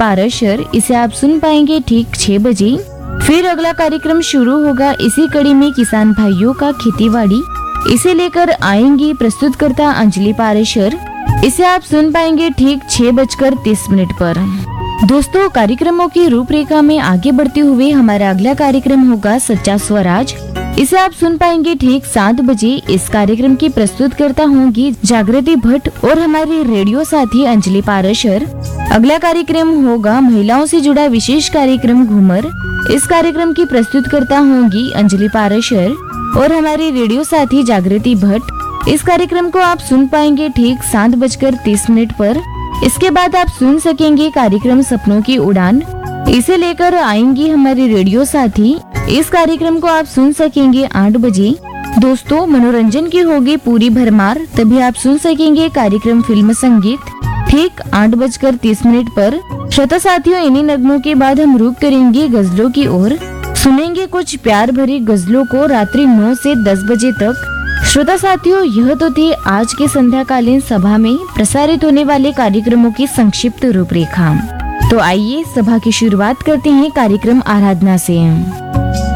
पाराशर, इसे आप सुन पाएंगे ठीक 6 बजे। फिर अगला कार्यक्रम शुरू होगा इसी कड़ी में किसान भाइयों का खेतीबाड़ी, इसे लेकर आएंगी प्रस्तुतकर्ता अंजलि पाराशर, इसे आप सुन पाएंगे ठीक 6:30 पर। दोस्तों, कार्यक्रमों की रूपरेखा में आगे बढ़ते हुए हमारा अगला कार्यक्रम होगा सच्चा स्वराज, इसे आप सुन पाएंगे ठीक 7 बजे। इस कार्यक्रम की प्रस्तुतकर्ता होंगी जागृति भट्ट और हमारे रेडियो साथी अंजलि पाराशर। अगला कार्यक्रम होगा महिलाओं से जुड़ा विशेष कार्यक्रम घूमर, इस कार्यक्रम की प्रस्तुतकर्ता होंगी अंजलि पाराशर और हमारे रेडियो साथी जागृति भट्ट। इस कार्यक्रम को आप सुन पाएंगे ठीक 7:30 पर। इसके बाद आप सुन सकेंगे कार्यक्रम सपनों की उड़ान, इसे लेकर आएंगी हमारे रेडियो साथी। इस कार्यक्रम को आप सुन सकेंगे 8 बजे। दोस्तों, मनोरंजन की होगी पूरी भरमार, तभी आप सुन सकेंगे कार्यक्रम फिल्म संगीत ठीक 8:30 पर। श्रोता साथियों, इन्हीं नगमों के बाद हम रुक करेंगे गजलों की ओर, सुनेंगे कुछ प्यार भरी गजलों को रात्रि 9 से 10 बजे तक। श्रोता साथियों, यह तो थी आज के संध्याकालीन सभा में प्रसारित होने वाले कार्यक्रमों की संक्षिप्त रूपरेखा। तो आइए सभा की शुरुआत करते हैं कार्यक्रम आराधना से।